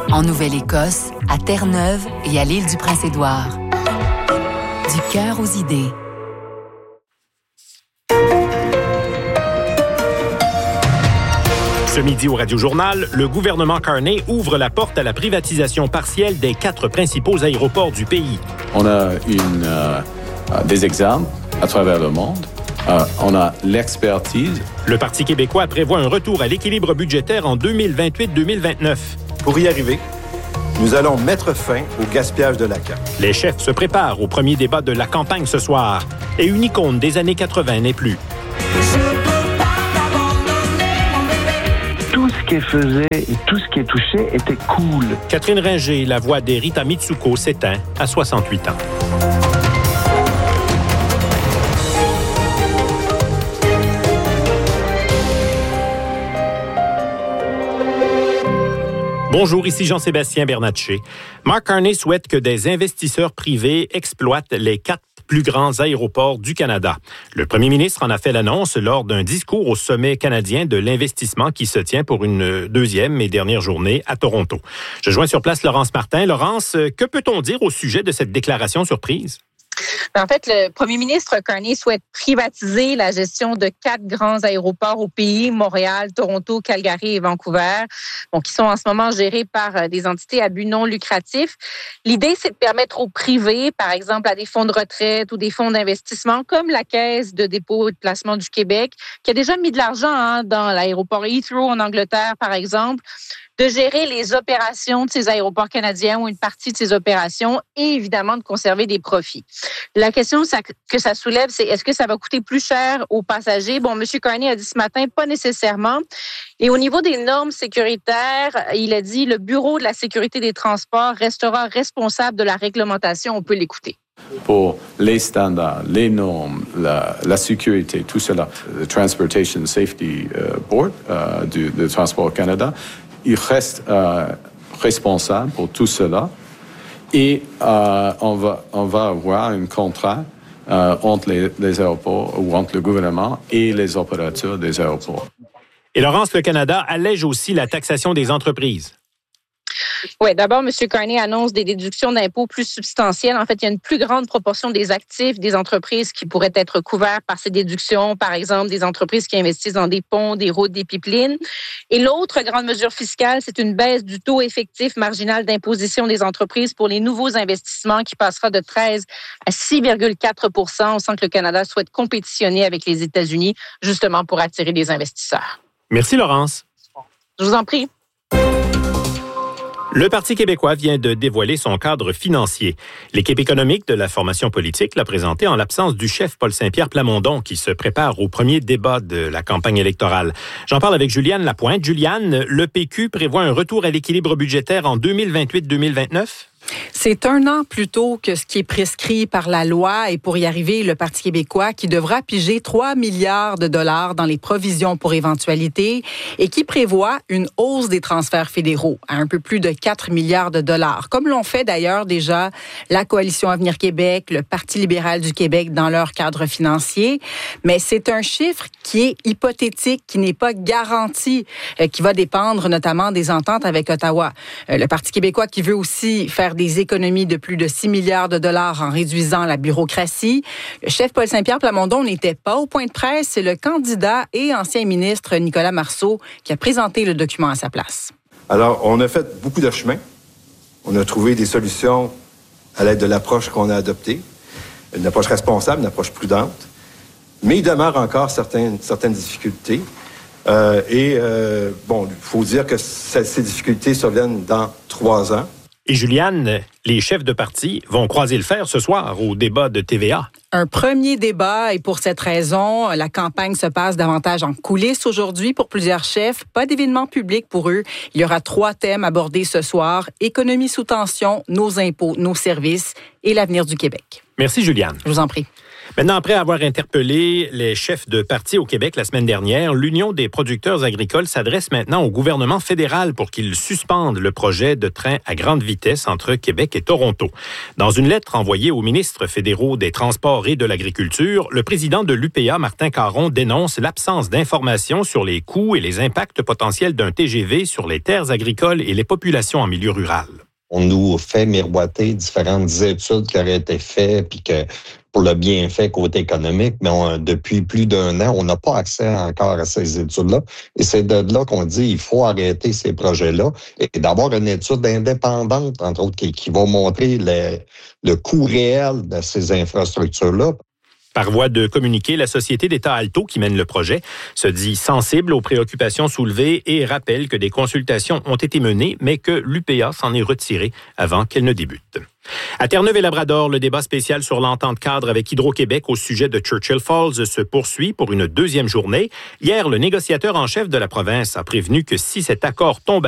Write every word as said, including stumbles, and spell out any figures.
En Nouvelle-Écosse, à Terre-Neuve et à l'île du Prince-Édouard. Du cœur aux idées. Ce midi au Radio-Journal, le gouvernement Carney ouvre la porte à la privatisation partielle des quatre principaux aéroports du pays. On a une, euh, des exemples à travers le monde. Euh, on a l'expertise. Le Parti québécois prévoit un retour à l'équilibre budgétaire en deux mille vingt-huit deux mille vingt-neuf. Pour y arriver, nous allons mettre fin au gaspillage de la C A Q. Les chefs se préparent au premier débat de la campagne ce soir. Et une icône des années quatre-vingt n'est plus. Tout ce qu'elle faisait et tout ce qu'elle touchait était cool. Catherine Ringer, la voix des Rita Mitsuko, s'éteint à soixante-huit ans. Bonjour, ici Jean-Sébastien Bernatchez. Mark Carney souhaite que des investisseurs privés exploitent les quatre plus grands aéroports du Canada. Le premier ministre en a fait l'annonce lors d'un discours au sommet canadien de l'investissement qui se tient pour une deuxième et dernière journée à Toronto. Je joins sur place Laurence Martin. Laurence, que peut-on dire au sujet de cette déclaration surprise? En fait, le premier ministre Carney souhaite privatiser la gestion de quatre grands aéroports au pays, Montréal, Toronto, Calgary et Vancouver, bon, qui sont en ce moment gérés par des entités à but non lucratif. L'idée, c'est de permettre aux privés, par exemple à des fonds de retraite ou des fonds d'investissement, comme la Caisse de dépôt et de placement du Québec, qui a déjà mis de l'argent hein, dans l'aéroport Heathrow en Angleterre, par exemple, de gérer les opérations de ces aéroports canadiens ou une partie de ces opérations et évidemment de conserver des profits. La question que ça soulève, c'est est-ce que ça va coûter plus cher aux passagers? Bon, M. Carney a dit ce matin, pas nécessairement. Et au niveau des normes sécuritaires, il a dit le Bureau de la sécurité des transports restera responsable de la réglementation. On peut l'écouter. Pour les standards, les normes, la, la sécurité, tout cela, le Transportation Safety Board euh, du, du Transport Canada, il reste euh, responsable pour tout cela et euh, on, va, on va avoir un contrat euh, entre les, les aéroports ou entre le gouvernement et les opérateurs des aéroports. Et Laurence, le Canada allège aussi la taxation des entreprises. Oui, d'abord, M. Carney annonce des déductions d'impôts plus substantielles. En fait, il y a une plus grande proportion des actifs des entreprises qui pourraient être couverts par ces déductions, par exemple des entreprises qui investissent dans des ponts, des routes, des pipelines. Et l'autre grande mesure fiscale, c'est une baisse du taux effectif marginal d'imposition des entreprises pour les nouveaux investissements qui passera de treize à six virgule quatre pour cent. On sent que le Canada souhaite compétitionner avec les États-Unis justement pour attirer des investisseurs. Merci, Laurence. Je vous en prie. Le Parti québécois vient de dévoiler son cadre financier. L'équipe économique de la formation politique l'a présenté en l'absence du chef Paul Saint-Pierre Plamondon qui se prépare au premier débat de la campagne électorale. J'en parle avec Juliane Lapointe. Juliane, le P Q prévoit un retour à l'équilibre budgétaire en deux mille vingt-huit deux mille vingt-neuf? C'est un an plus tôt que ce qui est prescrit par la loi et pour y arriver, le Parti québécois qui devra piger trois milliards de dollars dans les provisions pour éventualité et qui prévoit une hausse des transferts fédéraux à un peu plus de quatre milliards de dollars, comme l'ont fait d'ailleurs déjà la Coalition Avenir Québec, le Parti libéral du Québec dans leur cadre financier. Mais c'est un chiffre qui est hypothétique, qui n'est pas garanti, euh, qui va dépendre notamment des ententes avec Ottawa. Euh, le Parti québécois qui veut aussi faire des économies de plus de six milliards de dollars en réduisant la bureaucratie. Le chef Paul Saint-Pierre Plamondon n'était pas au point de presse. C'est le candidat et ancien ministre Nicolas Marceau qui a présenté le document à sa place. Alors, on a fait beaucoup de chemin. On a trouvé des solutions à l'aide de l'approche qu'on a adoptée. Une approche responsable, une approche prudente. Mais il demeure encore certaines, certaines difficultés. Euh, et, euh, bon, il faut dire que ces, ces difficultés surviennent dans trois ans. Et Juliane, les chefs de parti vont croiser le fer ce soir au débat de T V A. Un premier débat et pour cette raison, la campagne se passe davantage en coulisses aujourd'hui pour plusieurs chefs. Pas d'événement public pour eux. Il y aura trois thèmes abordés ce soir. Économie sous tension, nos impôts, nos services et l'avenir du Québec. Merci Juliane. Je vous en prie. Maintenant, après avoir interpellé les chefs de parti au Québec la semaine dernière, l'Union des producteurs agricoles s'adresse maintenant au gouvernement fédéral pour qu'il suspende le projet de train à grande vitesse entre Québec et Toronto. Dans une lettre envoyée aux ministres fédéraux des Transports et de l'Agriculture, le président de l'U P A, Martin Caron, dénonce l'absence d'informations sur les coûts et les impacts potentiels d'un T G V sur les terres agricoles et les populations en milieu rural. On nous fait miroiter différentes études qui auraient été faites, puis que pour le bienfait côté économique, mais on, depuis plus d'un an, on n'a pas accès encore à ces études-là. Et c'est de là qu'on dit qu'il faut arrêter ces projets-là et d'avoir une étude indépendante, entre autres, qui, qui va montrer le, le coût réel de ces infrastructures-là. Par voie de communiqué, la société d'État Alto, qui mène le projet, se dit sensible aux préoccupations soulevées et rappelle que des consultations ont été menées, mais que l'U P A s'en est retirée avant qu'elle ne débute. À Terre-Neuve et Labrador, le débat spécial sur l'entente cadre avec Hydro-Québec au sujet de Churchill Falls se poursuit pour une deuxième journée. Hier, le négociateur en chef de la province a prévenu que si cet accord tombe